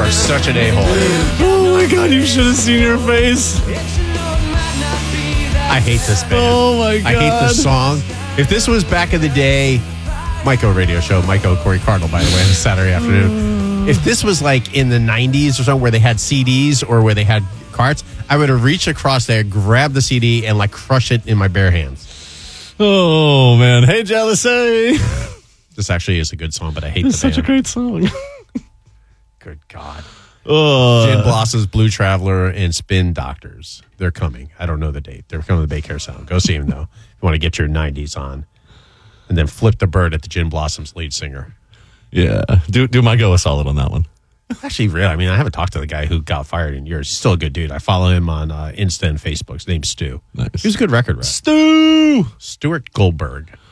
are such an a-hole. Oh my God, you should have seen your face. I hate this band. Oh my God. I hate this song. If this was back in the day, Mike O radio show, Mike O, Corey Cardinal, by the way, on Saturday afternoon. If this was like in the 90s or something where they had CDs or where they had carts, I would have reached across there, grabbed the CD, and like crush it in my bare hands. Oh man. Hey, Jealousy. This actually is a good song, but I hate It's the such a band. great song. Good God. Gin Blossoms, Blue Traveler, and Spin Doctors. They're coming. I don't know the date. They're coming to the Baycare Sound. Go see them, though. If you want to get your 90s on. And then flip the bird at the Gin Blossoms lead singer. Yeah. Do my go a solid on that one. Actually, really, I mean, I haven't talked to the guy who got fired in years. He's still a good dude. I follow him on Insta and Facebook. His name's Stu. Nice. He was a good record rep. Stu! Stuart Goldberg.